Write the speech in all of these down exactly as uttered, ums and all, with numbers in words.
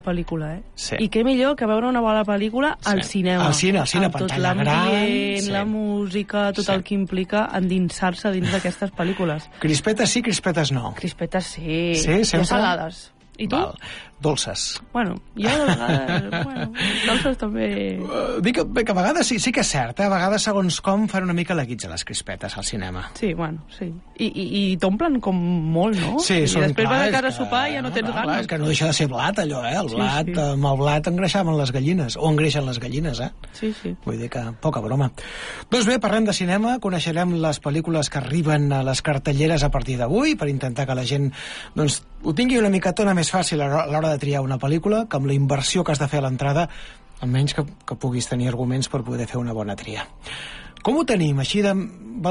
pel·lícula, eh? Sí. I què millor que veure una bona pel·lícula al Sí. cinema. Al cine, al cine, amb tot pantalla gran, l'ambient, sí. la música, tot Sí. el que implica endinsar-se dins d'aquestes pel·lícules. Crispetes sí, crispetes no. Crispetes sí. Sí, I sempre? salades. I tu? Val. Dolces. Bueno, jo de vegades... bueno, dolces també... Uh, dic que, bé, que a vegades sí, sí que és cert, eh? A vegades, segons com, fan una mica la guitza les crispetes al cinema. Sí, bueno, sí. I, i, i t'omplen com molt, no? Sí, I són, després clar, vas a és casa a que- sopar i ja no tens clar, ganes. És que no deixa de ser blat, allò, eh? El Sí, blat, sí. amb el blat engreixaven les gallines, o engreixen les gallines, eh? Sí, sí. Vull dir que poca broma. Doncs bé, parlem de cinema, coneixerem les pel·lícules que arriben a les cartelleres a partir d'avui, per intentar que la gent doncs, ho tingui una micatona més fàcil a l'hora de triar una pel·lícula, que amb la inversió que has de fer a l'entrada, almenys que, que puguis tenir arguments per poder fer una bona tria. Com ho tenim, així de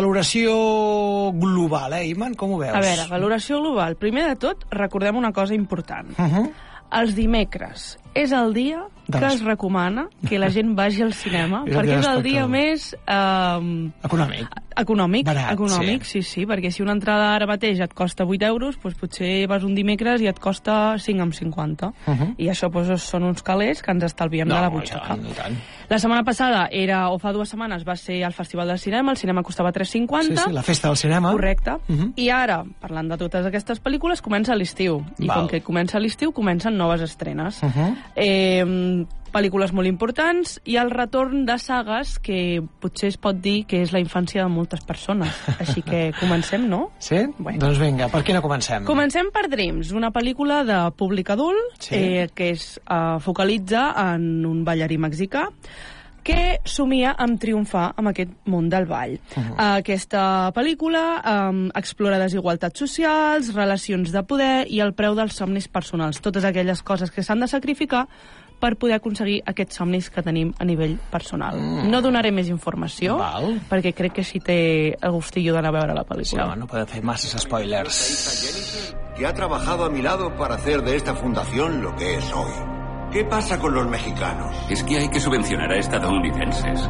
valoració global, eh, Iman? Com ho veus? A veure, valoració global. Primer de tot, recordem una cosa important. Uh -huh. Els dimecres és el dia De que les- es recomana que la gent vagi al cinema, És el perquè dia és el de dia l'espectador. més eh, Econòmic. econòmic. Barat, econòmic, sí. sí, sí, perquè si una entrada ara mateix et costa vuit euros, doncs potser vas un dimecres i et costa cinc coma cinquanta. Uh -huh. I això doncs, són uns calés que ens estalviem No, de la i butxaca. tant, i tant. La setmana passada, era, o fa dues setmanes, va ser el Festival del Cinema, el cinema costava tres coma cinquanta. Sí, sí, la festa del cinema. Correcte. Uh -huh. I ara, parlant de totes aquestes pel·lícules, comença l'estiu. I Val. com que comença l'estiu, comencen noves estrenes. Uh -huh. eh, pel·lícules molt importants i el retorn de sagues que potser es pot dir que és la infància de moltes persones. Així que comencem, no? Sí? Bueno. Doncs vinga, per quina comencem? Comencem per Dreams, una pel·lícula de públic adult Sí. eh, que es eh, focalitza en un ballarí mexicà que somia amb triomfar amb aquest món del ball. Uh -huh. Aquesta pel·lícula um, explora desigualtats socials, relacions de poder i el preu dels somnis personals, totes aquelles coses que s'han de sacrificar per poder aconseguir aquests somnis que tenim a nivell personal. Mm. No donaré més informació, Val. perquè crec que així té el gustillo d'anar a veure la Sí, pel·lícula. home, no podem fer masses spoilers. Jennifer, que ha trabajado a mi lado para hacer de esta fundación lo que es hoy. ¿Qué pasa con los mexicanos? Es que hay que subvencionar a estadounidenses.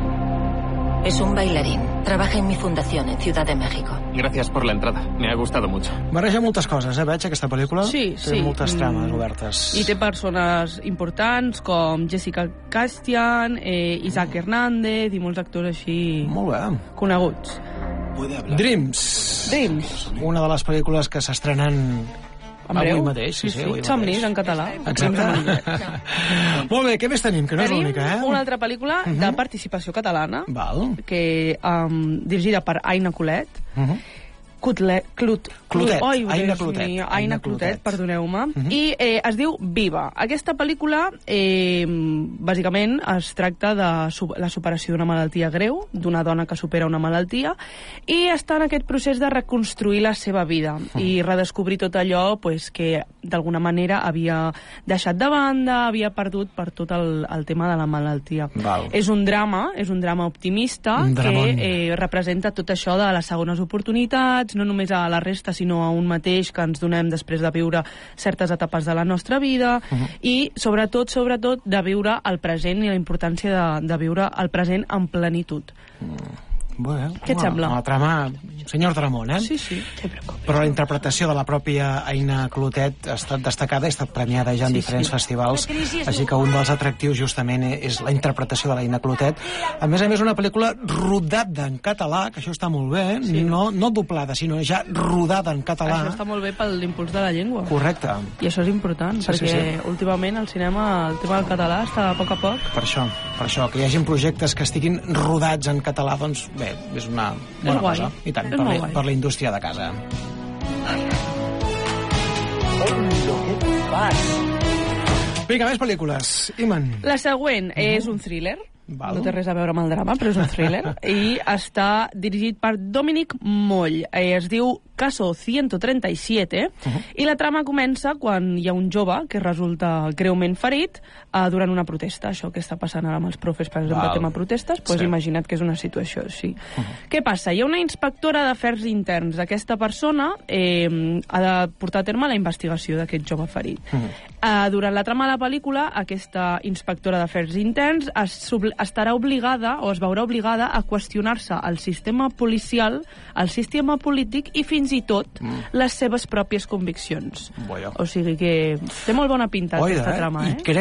Es un bailarín. Trabaja en mi fundación en Ciudad de México. Gracias por la entrada. Me ha gustado mucho. Barreja moltes coses, eh, veig, aquesta pel·lícula? Sí, Té sí. moltes trames Mm. obertes. I té persones importants com Jessica Chastain, eh, Isaac Hernández i molts actors així Molt bé. coneguts. Puede hablar. Dreams. Dreams. Una de les pel·lícules que s'estrenen En avui breu. mateix. Sí, sí, sí, avui Somnis, mateix. en català. Exacte. Dreams en anglès. Molt bé, què més tenim? Que no és Tenim l'única, eh? una altra pel·lícula de participació catalana Val. que um, dirigida per Aina Colet. Uh -huh. Cutlet, Clut, Clotet, Oi, Aina Déu Clotet. mío, Aina Aina Clotet. Clotet, perdoneu-me. Mhm. I eh, es diu Viva. Aquesta pel·lícula, eh, bàsicament, es tracta de su la superació d'una malaltia greu, d'una dona que supera una malaltia, i està en aquest procés de reconstruir la seva vida i redescobrir tot allò pues, que d'alguna manera havia deixat de banda, havia perdut per tot el, el tema de la malaltia. Val. És un drama, és un drama optimista Un dramón. que eh, representa tot això de les segones oportunitats, no només a la resta, sinó a un mateix que ens donem després de viure certes etapes de la nostra vida, uh -huh. i sobretot, sobretot, de viure el present i la importància de, de viure el present en plenitud. Bé, Què et home, sembla? La trama, senyor Tramont, eh? Sí, sí, no te preocupes. Però la interpretació de la pròpia Aina Clotet ha estat destacada, ha estat premiada ja en Sí, diferents sí. festivals, així que un dels atractius justament és la interpretació de l'Aina Clotet. A més a més, una pel·lícula rodada en català, que això està molt bé, Sí. no, no doblada, sinó ja rodada en català. Això està molt bé per l'impuls de la llengua. Correcte. I això és important, Sí, perquè sí, sí. últimament el cinema, el tema del català està a poc a poc. Per això, per això, que hi hagin projectes que estiguin rodats en català, doncs bé, és una bona guai. cosa. I tant, És per, molt la, guai. per la indústria de casa. Vinga, més pel·lícules. Iman. La següent és un thriller. Val. No té res a veure amb el drama, però és un thriller. I està dirigit per Dominic Moll. Eh, es diu Caso ciento treinta y siete, uh -huh. i la trama comença quan hi ha un jove que resulta greument ferit eh, durant una protesta. Això que està passant ara amb els profes, per exemple, Val. tema protestes, doncs Sí. imagina't que és una situació així. Uh -huh. Què passa? Hi ha una inspectora d'afers interns. Aquesta persona eh, ha de portar a terme la investigació d'aquest jove ferit. Uh -huh. eh, durant la trama de la pel·lícula, aquesta inspectora d'afers interns es, estarà obligada o es veurà obligada a qüestionar-se el sistema policial, el sistema polític i fins fins i tot mm. les seves pròpies conviccions. Boia. O sigui que té molt bona pinta Oida, aquesta eh? trama, eh? I crec